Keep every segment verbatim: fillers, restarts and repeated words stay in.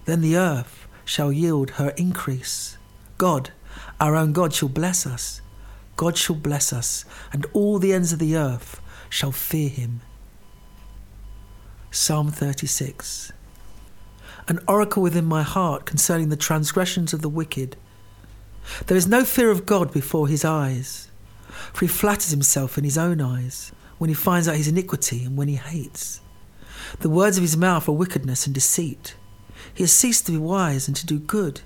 Then the earth shall yield her increase. God, our own God, shall bless us. God shall bless us, and all the ends of the earth shall fear him. Psalm thirty-six. An oracle within my heart concerning the transgressions of the wicked. There is no fear of God before his eyes, for he flatters himself in his own eyes, when he finds out his iniquity and when he hates. The words of his mouth are wickedness and deceit. He has ceased to be wise and to do good.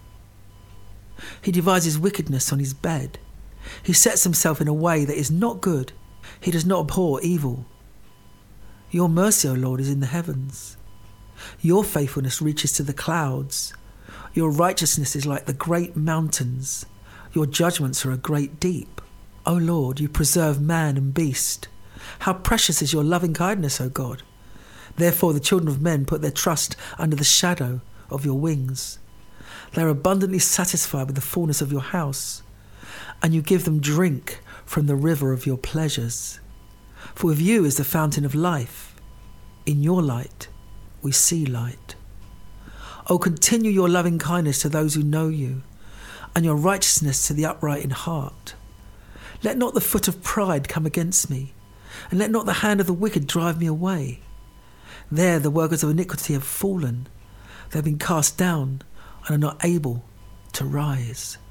He devises wickedness on his bed. He sets himself in a way that is not good. He does not abhor evil. Your mercy, O Lord, is in the heavens. Your faithfulness reaches to the clouds. Your righteousness is like the great mountains. Your judgments are a great deep. O Lord, you preserve man and beast. How precious is your loving kindness, O God. Therefore the children of men put their trust under the shadow of your wings. They are abundantly satisfied with the fullness of your house, and you give them drink from the river of your pleasures. For with you is the fountain of life. In your light we see light. O continue your loving kindness to those who know you, and your righteousness to the upright in heart. Let not the foot of pride come against me, and let not the hand of the wicked drive me away. There the workers of iniquity have fallen. They have been cast down and are not able to rise.